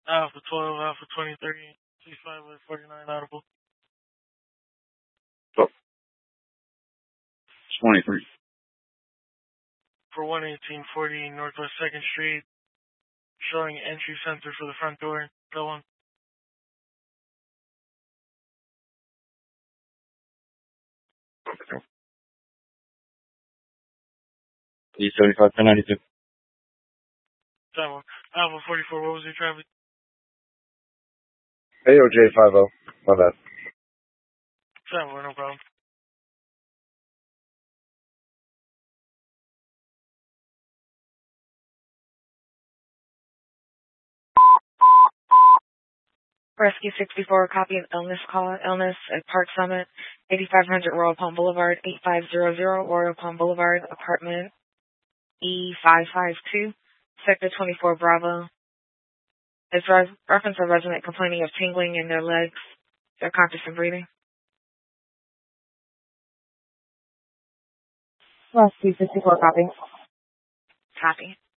Alpha 12, Alpha 2030, C5 with 49 audible. 23. For 11840 Northwest 2nd Street, showing entry sensor for the front door. Go on. D75 1092. Alpha 44, what was your traffic? AOJ50. My bad. 7, no problem. Rescue 64, copy of illness call. Illness at Park Summit, 8500 Royal Palm Boulevard, 8500 Royal Palm Boulevard, apartment E552, sector 24 Bravo. It's reference a resident complaining of tingling in their legs. They're conscious and breathing. Rescue 64, copy. Copy.